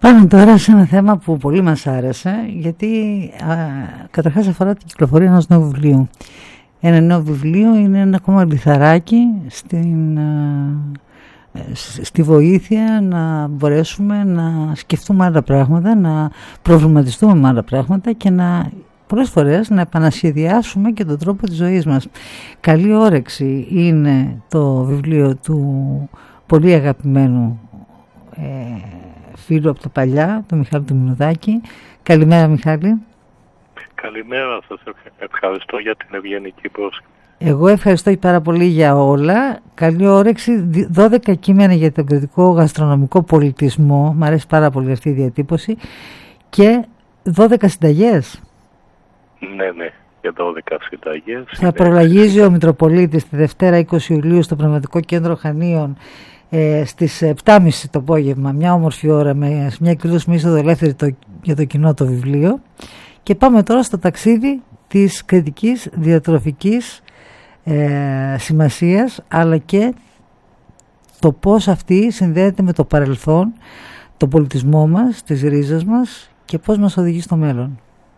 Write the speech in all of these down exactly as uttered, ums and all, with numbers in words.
Πάμε τώρα σε ένα θέμα που πολύ μας άρεσε, γιατί α, καταρχάς αφορά την κυκλοφορία ενός νέου βιβλίου. Ένα νέο βιβλίο είναι ένα ακόμα λιθαράκι στην, α, στη βοήθεια να μπορέσουμε να σκεφτούμε άλλα πράγματα, να προβληματιστούμε με άλλα πράγματα και να πολλές φορές να επανασχεδιάσουμε και τον τρόπο της ζωής μας. Καλή όρεξη είναι το βιβλίο του πολύ αγαπημένου ε, φίλου από τα παλιά, τον Μιχάλη του Μινουδάκη. Καλημέρα, Μιχάλη. Καλημέρα, σας ευχαριστώ για την ευγενική πρόσκληση. Εγώ ευχαριστώ πάρα πολύ για όλα. Καλή όρεξη. δώδεκα κείμενα για τον κριτικό γαστρονομικό πολιτισμό. Μ' αρέσει πάρα πολύ αυτή η διατύπωση. Και δώδεκα συνταγές. Ναι, ναι, για δώδεκα συνταγές. Θα προλαγίζει ο Μητροπολίτης τη Δευτέρα είκοσι Ιουλίου στο Πνευματικό Κέντρο Χανίων ε, στις επτά και μισή το απόγευμα. Μια όμορφη ώρα με μια εκδήλωση είσοδο ελεύθερη το, για το κοινό το βιβλίο. Και πάμε τώρα στο ταξίδι της κριτικής διατροφικής ε, σημασίας, αλλά και το πώς αυτή συνδέεται με το παρελθόν, τον πολιτισμό μας, τις ρίζες μας και πώς μας οδηγεί στο μέλλον.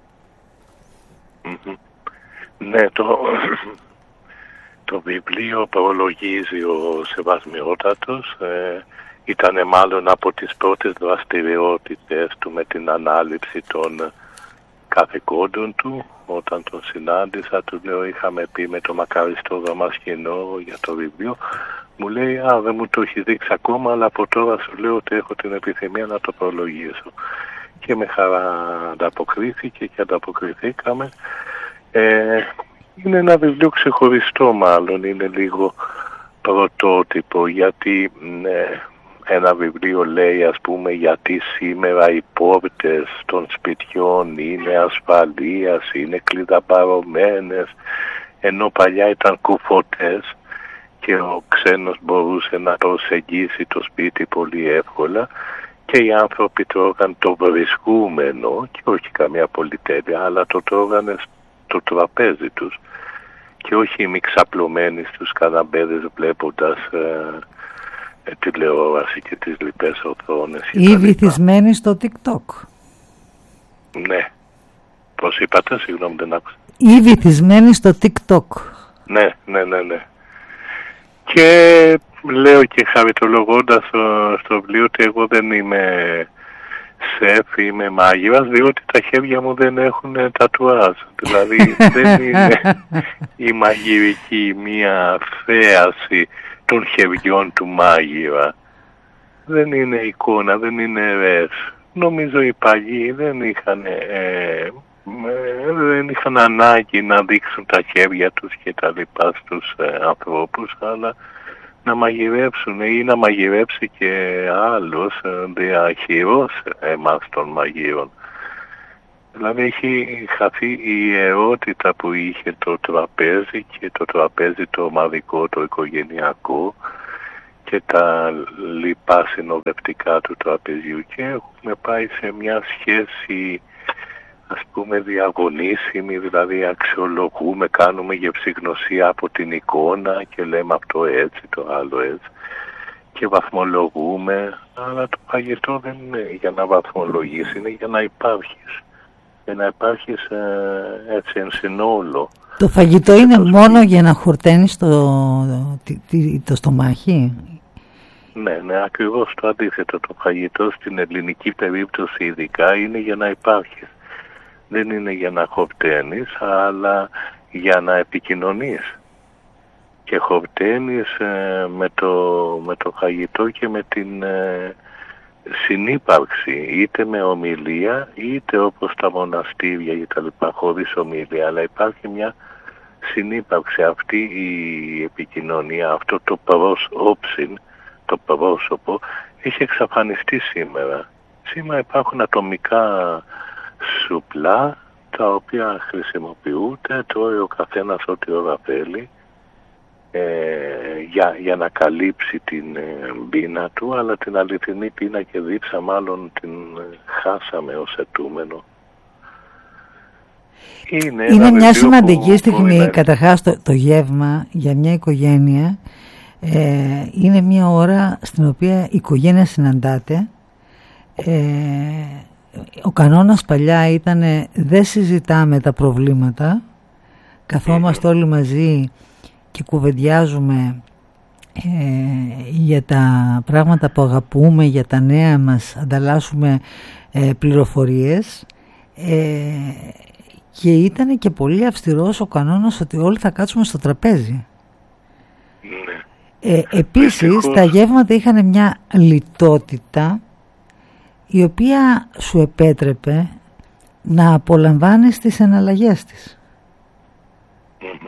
Mm-hmm. Ναι, το, το βιβλίο προλογίζει ο Σεβασμιότατος. Ε, ήταν μάλλον από τις πρώτες δραστηριότητες του με την ανάληψη των καθηκόντων του. Όταν τον συνάντησα, του λέω, είχαμε πει με το μακαριστό δαμασκηνό για το βιβλίο. Μου λέει, α, δεν μου το έχει δείξει ακόμα, αλλά από τώρα σου λέω ότι έχω την επιθυμία να το προλογίσω. Και με χαρά ανταποκρίθηκε και ανταποκριθήκαμε. Ε, είναι ένα βιβλίο ξεχωριστό μάλλον, είναι λίγο πρωτότυπο, γιατί ε, ένα βιβλίο λέει, ας πούμε, γιατί σήμερα οι πόρτες των σπιτιών είναι ασφαλείας, είναι κλειδαμπαρωμένες, ενώ παλιά ήταν κουφωτές και ο ξένος μπορούσε να προσεγγίσει το σπίτι πολύ εύκολα και οι άνθρωποι τρώγαν το βρισκούμενο και όχι καμία πολυτέλεια, αλλά το τρώγανε στο τραπέζι τους και όχι ημιξαπλωμένοι στους καναμπέδες βλέποντας ε, ε, τηλεόραση και τις λοιπές οθόνες. Ή βυθισμένοι στο TikTok. Ναι. Πώς είπατε, συγγνώμη, δεν άκουσα. Ή βυθισμένοι στο TikTok. Ναι, ναι, ναι, ναι. Και λέω και χαριτολογώντας στο, στο βιβλίο ότι εγώ δεν είμαι σεφ, είμαι μάγειρας, διότι τα χέρια μου δεν έχουν τατουάζ. Δηλαδή δεν είναι η μαγειρική μια θέαση των χεριών του μάγειρα. Δεν είναι εικόνα, δεν είναι ρες. Νομίζω οι παλιοί δεν είχαν, ε, δεν είχαν ανάγκη να δείξουν τα χέρια τους και τα λοιπά στους ε, ανθρώπους, αλλά να μαγειρέψουν ή να μαγειρέψει και άλλος διαχειρός εμάς των μαγείρων. Δηλαδή έχει χαθεί η ιερότητα που είχε το τραπέζι και το τραπέζι το ομαδικό, το οικογενειακό και τα λοιπά συνοδευτικά του τραπεζιού και έχουμε πάει σε μια σχέση, ας πούμε, διαγωνίσιμη, δηλαδή αξιολογούμε, κάνουμε γευσηγνωσία από την εικόνα και λέμε αυτό έτσι, το άλλο έτσι και βαθμολογούμε, αλλά το φαγητό δεν είναι για να βαθμολογείς, είναι για να υπάρχεις, για να υπάρχεις ε, έτσι εν συνόλο. Το φαγητό και είναι το μόνο για να χορταίνεις το, το, το, το στομάχι? Ναι, ναι, ακριβώς το αντίθετο. Το φαγητό στην ελληνική περίπτωση ειδικά είναι για να υπάρχεις. Δεν είναι για να χορταίνεις, αλλά για να επικοινωνείς. Και χορταίνεις ε, με, το, με το φαγητό και με την ε, συνύπαρξη, είτε με ομιλία, είτε όπως τα μοναστήρια ή τα λοιπά, χωρίς ομιλία, αλλά υπάρχει μια συνύπαρξη. Αυτή η επικοινωνία, αυτό το πρόσωψιν, το πρόσωπο, έχει εξαφανιστεί σήμερα. Σήμερα υπάρχουν ατομικά σουπλά τα οποία χρησιμοποιούνται, τρώει ο καθένας ό,τι ώρα θέλει ε, για, για να καλύψει την ε, πείνα του, αλλά την αληθινή πείνα και δίψα μάλλον την ε, χάσαμε ως ετούμενο. Είναι, είναι μια σημαντική στιγμή, να... καταρχάς το, το γεύμα για μια οικογένεια ε, είναι μια ώρα στην οποία η οικογένεια συναντάται, Ε, ο κανόνας παλιά ήταν δεν συζητάμε τα προβλήματα, καθόμαστε όλοι μαζί και κουβεντιάζουμε ε, για τα πράγματα που αγαπούμε, για τα νέα μας, ανταλλάσσουμε ε, πληροφορίες ε, και ήταν και πολύ αυστηρός ο κανόνας ότι όλοι θα κάτσουμε στο τραπέζι. Ε, επίσης τα γεύματα είχαν μια λιτότητα η οποία σου επέτρεπε να απολαμβάνεις τις εναλλαγές της. Mm-hmm.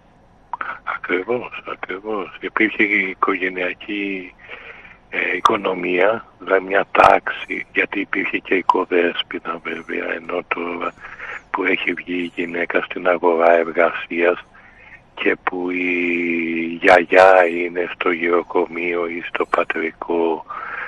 Ακριβώς, ακριβώς. Υπήρχε η οικογενειακή ε, οικονομία, δηλαδή μια τάξη, γιατί υπήρχε και η οικοδέσποινα βέβαια, ενώ τώρα που έχει βγει η γυναίκα στην αγορά εργασίας και που η γιαγιά είναι στο γυροκομείο ή στο πατρικό,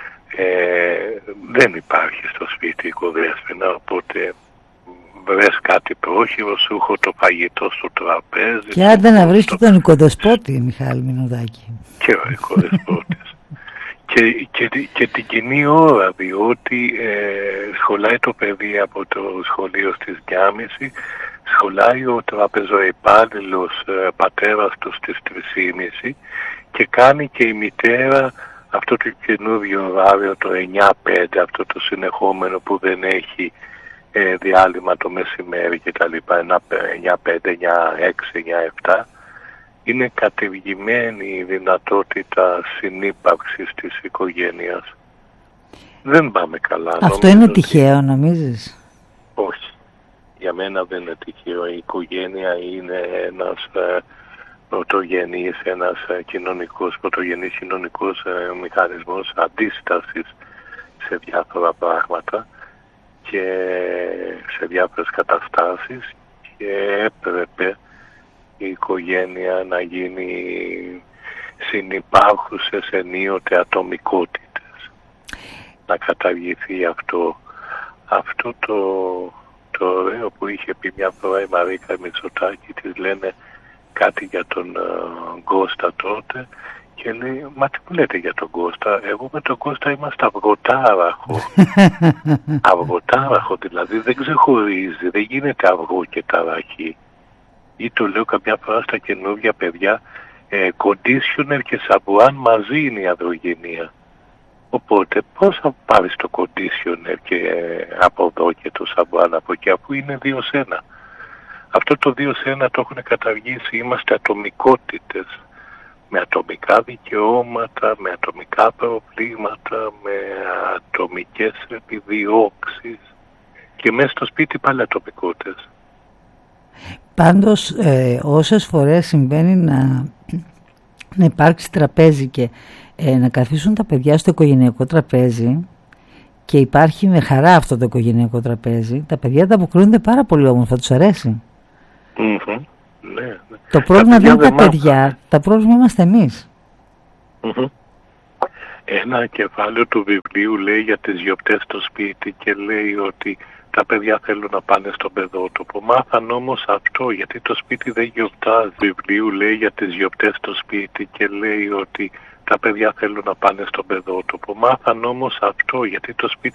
ε, δεν υπάρχει στο σπίτι οικοδέσποινα, οπότε βρες κάτι πρόχειρο, σου έχω το φαγητό στο τραπέζι. Και άντε να βρεις και τον οικοδεσπότη, Μιχάλη Μινουδάκη. Και ο οικοδεσπότης. και, και, και την κοινή ώρα, διότι ε, σχολάει το παιδί από το σχολείο στις δυόμιση, σχολάει ο τραπεζοϊπάλληλος ε, πατέρας του στις τρεις και μισή και κάνει και η μητέρα αυτό το καινούριο ωράριο, το εννιά πέντε, αυτό το συνεχόμενο που δεν έχει ε, διάλειμμα το μεσημέρι και τα λοιπά, εννιά πέντε, εννιά έξι, εννιά επτά. Είναι κατευγημένη η δυνατότητα συνύπαρξης της οικογένειας. Δεν πάμε καλά. Αυτό είναι τυχαίο, νομίζεις? Όχι. Για μένα δεν είναι τυχαίο. Η οικογένεια είναι ένας ε, πρωτογενής, ένας ε, κοινωνικός, πρωτογενής κοινωνικός ε, μηχανισμός αντίστασης σε διάφορα πράγματα και σε διάφορες καταστάσεις, και έπρεπε η οικογένεια να γίνει συνυπάρχουσες ενίοτε ατομικότητες. Να καταργηθεί αυτό. Αυτό το, το ωραίο που είχε πει μια φορά η Μαρίκα Μητσοτάκη, της λένε κάτι για τον uh, Κώστα τότε και λέει, μα τι μου λέτε για τον Κώστα? Εγώ με τον Κώστα είμαστε αυγοτάραχο. Αυγοτάραχο δηλαδή, δεν ξεχωρίζει, δεν γίνεται αυγό και ταραχή. Ή το λέω καμιά φορά στα καινούργια παιδιά, ε, conditioner και σαμπουάν μαζί είναι η αδρογενεία. Οπότε πώς θα πάρεις το conditioner και ε, από εδώ και το σαμπουάν από εκεί, αφού είναι δύο σε ένα. Αυτό το δύο σε ένα το έχουν καταργήσει. Είμαστε ατομικότητες, με ατομικά δικαιώματα, με ατομικά προβλήματα, με ατομικές επιδιώξεις και μέσα στο σπίτι πάλι ατομικότητες. Πάντως ε, όσες φορές συμβαίνει να, να υπάρξει τραπέζι και ε, να καθίσουν τα παιδιά στο οικογενειακό τραπέζι και υπάρχει με χαρά αυτό το οικογενειακό τραπέζι, τα παιδιά τα αποκρίνονται πάρα πολύ όμορφα, τους αρέσει. Mm-hmm. Ναι, ναι. Το πρόβλημα δεν είναι τα παιδιά, τα πρόβλημα είμαστε εμείς. Mm-hmm. Ένα κεφάλαιο του βιβλίου λέει για τις γιορτές στο σπίτι και λέει ότι τα παιδιά θέλουν να πάνε στον παιδότοπο. Μάθαν όμως αυτό, γιατί το σπίτι δεν γιορτάζει. Το βιβλίο λέει για τις γιορτές στο σπίτι και λέει ότι τα παιδιά θέλουν να πάνε στον παιδότοπο. Μάθαν όμως αυτό, γιατί το σπίτι